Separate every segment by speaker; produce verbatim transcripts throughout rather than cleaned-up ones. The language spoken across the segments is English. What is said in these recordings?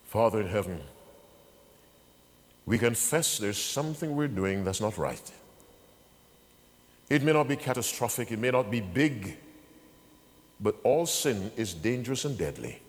Speaker 1: Father in heaven, we confess there's something we're doing that's not right. It may not be catastrophic, it may not be big, but all sin is dangerous and deadly.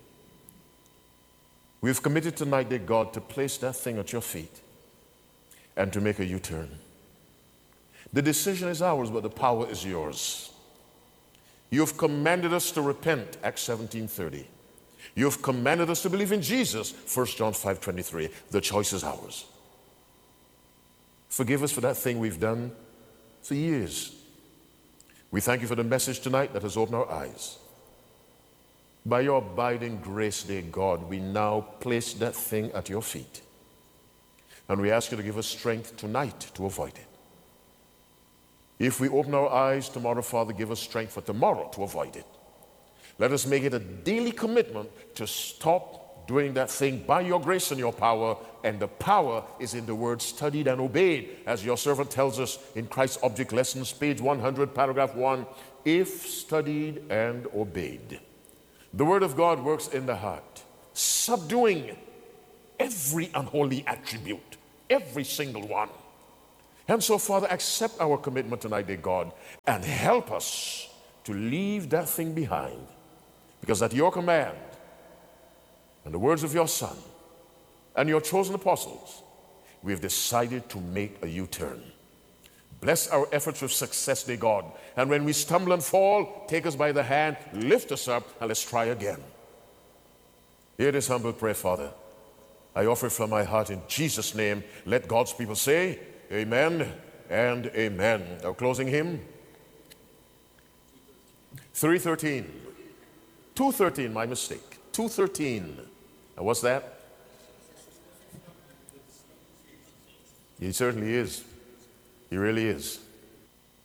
Speaker 1: We've committed tonight, dear God, to place that thing at your feet and to make a U-turn. The decision is ours, but the power is yours. You've commanded us to repent, Acts seventeen thirty. You've commanded us to believe in Jesus, First John five twenty-three. The choice is ours. Forgive us for that thing we've done for years. We thank you for the message tonight that has opened our eyes. By your abiding grace, dear God, we now place that thing at your feet. And we ask you to give us strength tonight to avoid it. If we open our eyes tomorrow, Father, give us strength for tomorrow to avoid it. Let us make it a daily commitment to stop doing that thing by your grace and your power. And the power is in the word studied and obeyed, as your servant tells us in Christ's Object Lessons, page one hundred, paragraph one, if studied and obeyed. The word of God works in the heart, subduing every unholy attribute, every single one. And so, Father, accept our commitment tonight, dear God, and help us to leave that thing behind. Because at your command and the words of your Son and your chosen apostles, we've decided to make a U-turn. Bless our efforts with success, dear God. And when we stumble and fall, take us by the hand, lift us up, and let's try again. Hear this humble prayer, Father. I offer it from my heart in Jesus' name. Let God's people say, amen and amen. Our closing hymn, three thirteen. two thirteen, my mistake. two thirteen. And what's that? He certainly is. He really is.